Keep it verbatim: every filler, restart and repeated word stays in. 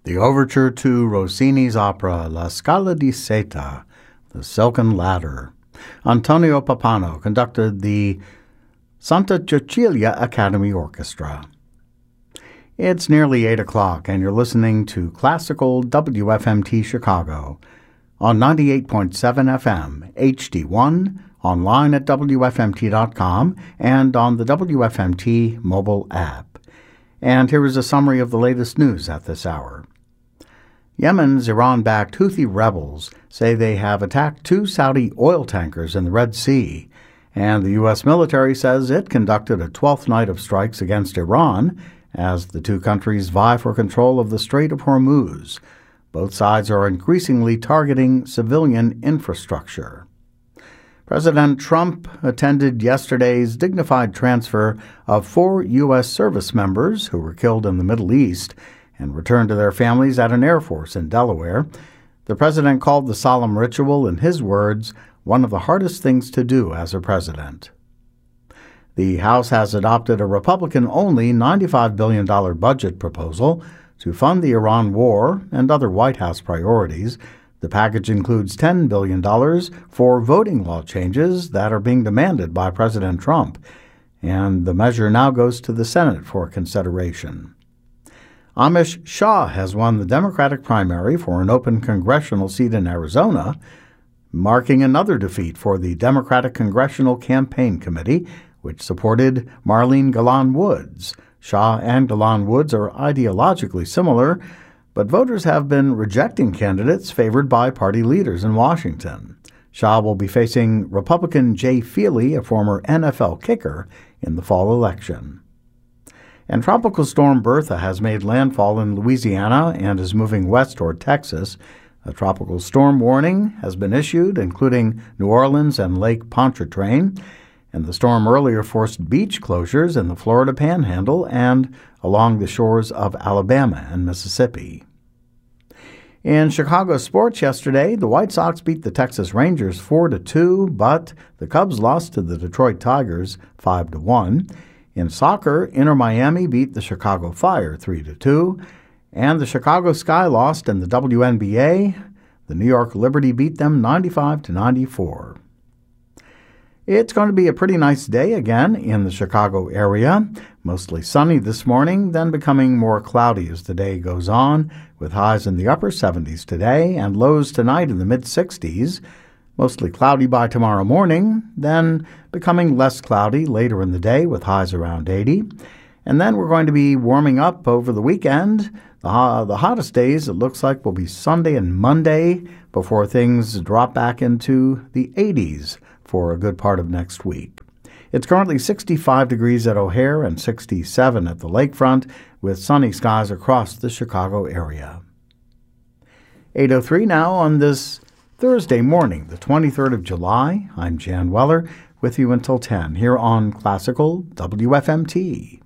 The overture to Rossini's opera La Scala di Seta, The Silken Ladder. Antonio Pappano conducted the Santa Cecilia Academy Orchestra. It's nearly eight o'clock, and you're listening to Classical W F M T Chicago on ninety-eight point seven F M, H D one, online at W F M T dot com, and on the W F M T mobile app. And here is a summary of the latest news at this hour. Yemen's Iran-backed Houthi rebels say they have attacked two Saudi oil tankers in the Red Sea, and the U S military says it conducted a twelfth night of strikes against Iran as the two countries vie for control of the Strait of Hormuz. Both sides are increasingly targeting civilian infrastructure. President Trump attended yesterday's dignified transfer of four U S service members who were killed in the Middle East and returned to their families at an Air Force in Delaware. The president called the solemn ritual, in his words, one of the hardest things to do as a president. The House has adopted a Republican-only ninety-five billion dollars budget proposal to fund the Iran war and other White House priorities. The package includes ten billion dollars for voting law changes that are being demanded by President Trump, and the measure now goes to the Senate for consideration. Amish Shah has won the Democratic primary for an open congressional seat in Arizona, marking another defeat for the Democratic Congressional Campaign Committee, which supported Marlene Galan Woods. Shah and Galan Woods are ideologically similar, but voters have been rejecting candidates favored by party leaders in Washington. Shah will be facing Republican Jay Feely, a former N F L kicker, in the fall election. And Tropical Storm Bertha has made landfall in Louisiana and is moving west toward Texas. A tropical storm warning has been issued, including New Orleans and Lake Pontchartrain, and the storm earlier forced beach closures in the Florida Panhandle and along the shores of Alabama and Mississippi. In Chicago sports yesterday, the White Sox beat the Texas Rangers four to two, but the Cubs lost to the Detroit Tigers five to one. In soccer, Inter Miami beat the Chicago Fire three to two, and the Chicago Sky lost in the W N B A. The New York Liberty beat them ninety-five to ninety-four. It's going to be a pretty nice day again in the Chicago area. Mostly sunny this morning, then becoming more cloudy as the day goes on, with highs in the upper seventies today and lows tonight in the mid-sixties. Mostly cloudy by tomorrow morning, then becoming less cloudy later in the day with highs around eighty. And then we're going to be warming up over the weekend. The, uh, the hottest days, it looks like, will be Sunday and Monday before things drop back into the eighties for a good part of next week. It's currently sixty-five degrees at O'Hare and sixty-seven at the lakefront, with sunny skies across the Chicago area. eight oh three now on this Thursday morning, the twenty-third of July. I'm Jan Weller, with you until ten here on Classical W F M T.